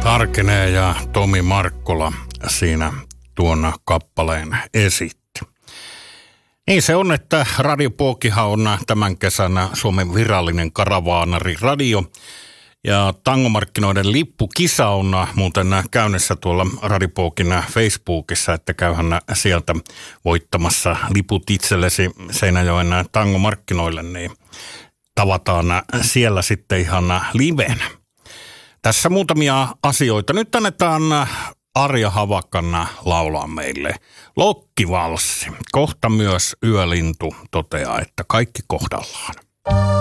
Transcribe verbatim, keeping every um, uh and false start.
Tarkenee ja Tomi Markkola siinä tuon kappaleen esitti. Niin se on, että Radio Pookihan on tämän kesänä Suomen virallinen karavaanariradio. Ja tangomarkkinoiden lippukisa on muuten käynnissä tuolla Radio Pookin Facebookissa, että käyhän sieltä voittamassa liput itsellesi Seinäjoen tangomarkkinoille, niin tavataan siellä sitten ihan livenä. Tässä muutamia asioita. Nyt annetaan Arja Havakan laulaa meille Lokkivalssi. Kohta myös Yölintu toteaa, että kaikki kohdallaan.